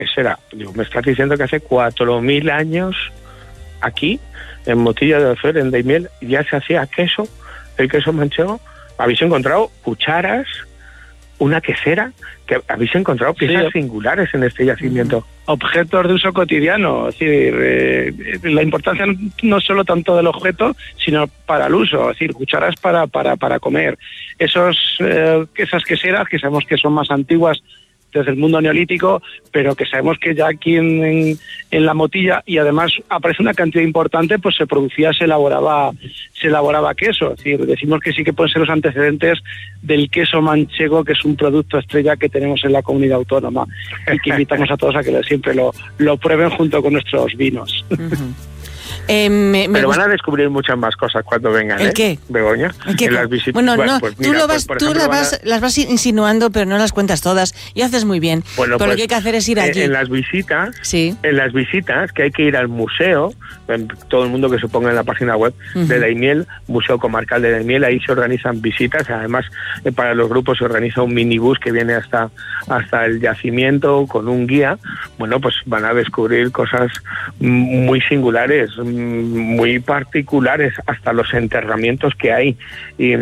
¿qué será? Digo, me estás diciendo que hace 4.000 años aquí, en Motilla de Azuer, en Daimiel, ya se hacía queso, el queso manchego. Habéis encontrado cucharas, una quesera, que habéis encontrado piezas singulares en este yacimiento. Objetos de uso cotidiano, es decir, la importancia no solo tanto del objeto, sino para el uso, es decir, cucharas para comer. Esas queseras, que sabemos que son más antiguas desde el mundo neolítico, pero que sabemos que ya aquí en la Motilla, y además aparece una cantidad importante, pues se elaboraba queso. Es decir, decimos que sí que pueden ser los antecedentes del queso manchego, que es un producto estrella que tenemos en la comunidad autónoma y que invitamos a todos a que siempre lo prueben junto con nuestros vinos. Uh-huh. Pero van a descubrir muchas más cosas cuando vengan, ¿El qué? Begoña, ¿El qué? En las visitas. Bueno, no, pues tú las vas insinuando, pero no las cuentas todas, y haces muy bien. Bueno, pero lo que hay que hacer es ir allí. En las visitas, que hay que ir al museo, todo el mundo que se ponga en la página web de Daimiel, Museo Comarcal de Daimiel, ahí se organizan visitas. Además, para los grupos se organiza un minibús que viene hasta el yacimiento con un guía. Bueno, pues van a descubrir cosas muy singulares, muy particulares, hasta los enterramientos que hay. Y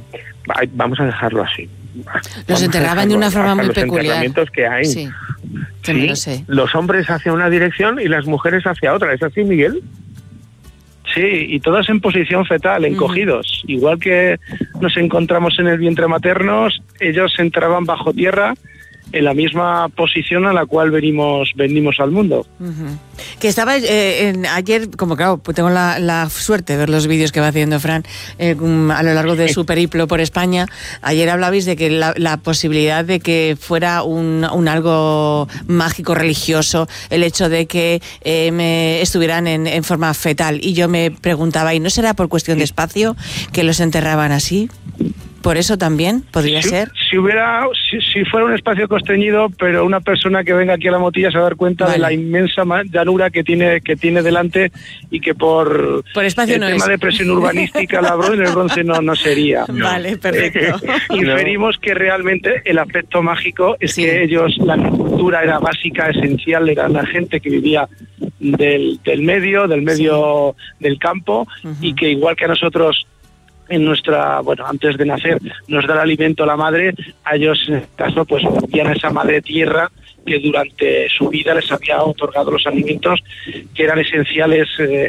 vamos a dejarlo así. Los enterraban de una forma muy peculiar. Los enterramientos que hay. Sí, sí, lo sé. Los hombres hacia una dirección y las mujeres hacia otra. ¿Es así, Miguel? Sí, y todas en posición fetal, encogidos. Igual que nos encontramos en el vientre maternos, ellos se enterraban bajo tierra, en la misma posición a la cual venimos al mundo. Uh-huh. Que estaba ayer, como claro, pues tengo la suerte de ver los vídeos que va haciendo Fran a lo largo de su periplo por España. Ayer hablabais de que la posibilidad de que fuera un algo mágico religioso, el hecho de que estuvieran en forma fetal, y yo me preguntaba, ¿y no será por cuestión de espacio que los enterraban así? ¿Por eso también podría ser? Si fuera un espacio constreñido, pero una persona que venga aquí a la Motilla se va a dar cuenta de la inmensa llanura que tiene delante, y que por espacio el no tema es. de presión urbanística en el bronce no sería. Vale, perfecto. Inferimos que realmente el aspecto mágico es que ellos, la agricultura era básica, esencial, era la gente que vivía del medio del campo, y que igual que a nosotros antes de nacer nos da el alimento la madre, a ellos en este caso pues volvían a esa madre tierra que durante su vida les había otorgado los alimentos que eran esenciales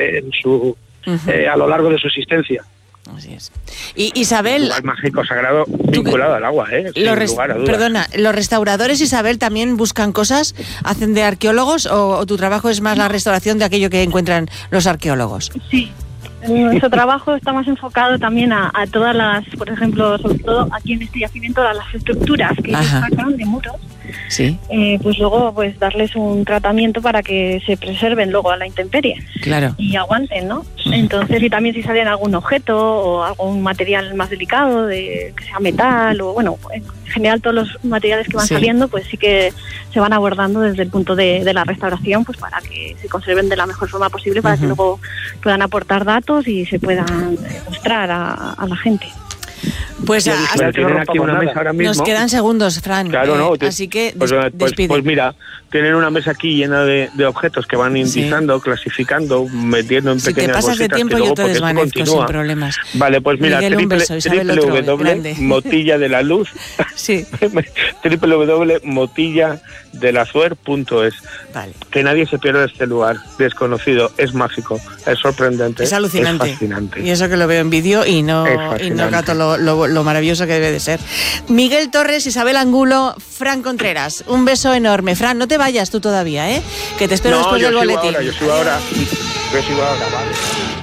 a lo largo de su existencia. Así es. Y Isabel, un lugar mágico sagrado vinculado al agua, sin lugar a dudas. Perdona, ¿los restauradores, Isabel, también buscan cosas? ¿Hacen de arqueólogos o tu trabajo es más la restauración de aquello que encuentran los arqueólogos? Sí. Nuestro trabajo está más enfocado también a todas las, por ejemplo, sobre todo aquí en este yacimiento, a las estructuras que ellos sacan de muros. Sí. Pues luego darles un tratamiento para que se preserven luego a la intemperie. Claro. Y aguanten, ¿no? Entonces, y también si salen algún objeto o algún material más delicado, que sea metal o en general todos los materiales que van saliendo, pues sí que se van abordando desde el punto de la restauración, pues para que se conserven de la mejor forma posible, para que luego puedan aportar datos y se puedan mostrar a la gente. Pues tienen aquí una mesa ahora mismo. Nos quedan segundos, Fran. Claro, así que despide. Pues mira, tienen una mesa aquí llena de objetos que van indicando, clasificando, metiendo en pequeñas bolsitas. Si te pasas de tiempo, yo te desvanezco sin problemas. Vale, pues mira, www.motilladelaluz www.motilladelazuer.es. Vale. Que nadie se pierda este lugar desconocido, es mágico, es sorprendente, es alucinante, es fascinante. Y eso que lo veo en vídeo y no gato lo maravilloso que debe de ser. Miguel Torres, Isabel Angulo, Fran Contreras, un beso enorme. Fran, no te vayas tú todavía, que te espero después del boletín. Yo sigo ahora, vale.